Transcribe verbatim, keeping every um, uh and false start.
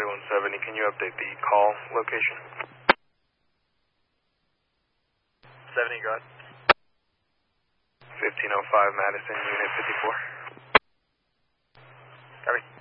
one seventy, can you update the call location? seventy, go ahead. fifteen oh five Madison, Unit fifty-four. Copy.